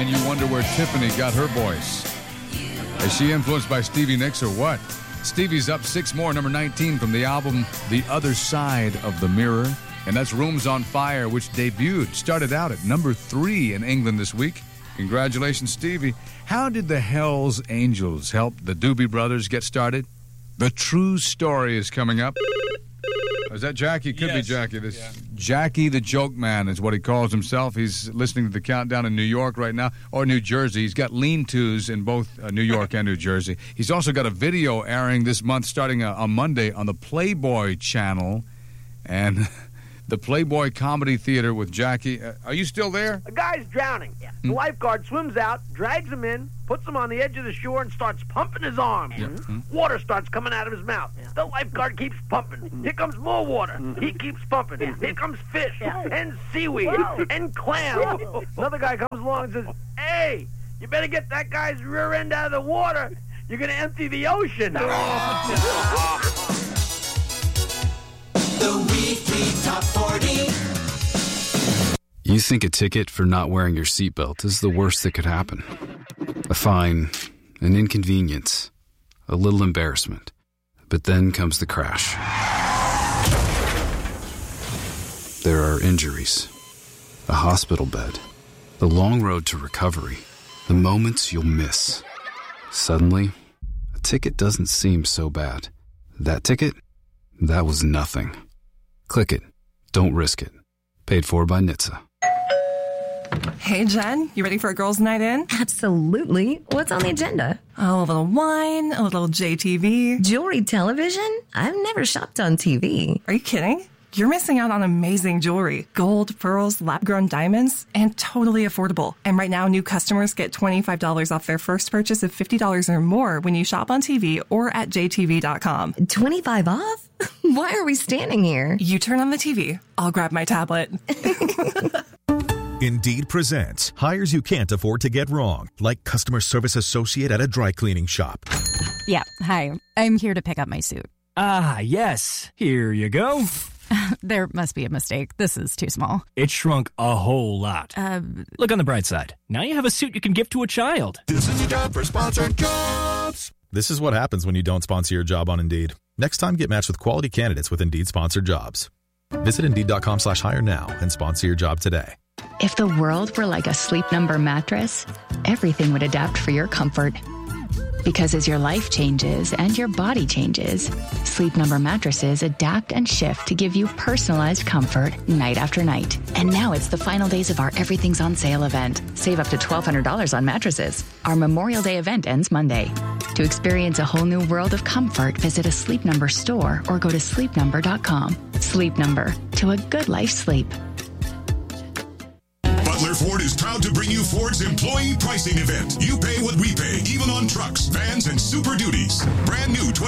and you wonder where Tiffany got her voice. Is she influenced by Stevie Nicks or what? Stevie's up 6 more, number 19 from the album The Other Side of the Mirror. And that's Rooms on Fire, which started out at number 3 in England this week. Congratulations, Stevie. How did the Hells Angels help the Doobie Brothers get started? The true story is coming up. Is that Jackie? Could be Jackie. Jackie the Joke Man is what he calls himself. He's listening to the countdown in New York right now, or New Jersey. He's got lean-tos in both New York and New Jersey. He's also got a video airing this month starting on Monday on the Playboy channel. And the Playboy Comedy Theater with Jackie. Are you still there? A guy's drowning. Yeah. The lifeguard swims out, drags him in, puts him on the edge of the shore, and starts pumping his arms. Water starts coming out of his mouth. The lifeguard keeps pumping. Here comes more water. He keeps pumping. Here comes fish and seaweed and clams. Another guy comes along and says, "Hey, you better get that guy's rear end out of the water. You're going to empty the ocean." The weekly top 40. You think a ticket for not wearing your seatbelt is the worst that could happen. A fine, an inconvenience, a little embarrassment. But then comes the crash. There are injuries, a hospital bed, the long road to recovery, the moments you'll miss. Suddenly, a ticket doesn't seem so bad. That ticket? That was nothing. Click it. Don't risk it. Paid for by NHTSA. Hey, Jen, you ready for a girls' night in? Absolutely. What's on the agenda? Oh, a little wine, a little JTV. Jewelry television? I've never shopped on TV. Are you kidding? You're missing out on amazing jewelry. Gold, pearls, lab-grown diamonds, and totally affordable. And right now, new customers get $25 off their first purchase of $50 or more when you shop on TV or at jtv.com. 25 off? Why are we standing here? You turn on the TV. I'll grab my tablet. Indeed presents hires you can't afford to get wrong, like customer service associate at a dry cleaning shop. Yeah, hi. I'm here to pick up my suit. Ah, yes. Here you go. There must be a mistake. This is too small. It shrunk a whole lot. Look on the bright side. Now you have a suit you can give to a child. This is your job for sponsored jobs. This is what happens when you don't sponsor your job on Indeed. Next time, get matched with quality candidates with Indeed sponsored jobs. Visit Indeed.com/hire now and sponsor your job today. If the world were like a Sleep Number mattress, everything would adapt for your comfort. Because as your life changes and your body changes, Sleep Number mattresses adapt and shift to give you personalized comfort night after night. And now it's the final days of our Everything's on Sale event. Save up to $1,200 on mattresses. Our Memorial Day event ends Monday. To experience a whole new world of comfort, visit a Sleep Number store or go to sleepnumber.com. Sleep Number, to a good life sleep. Butler Ford is proud to bring you Ford's employee pricing event. You pay what we pay, even on trucks, vans, and Super Duties. Brand new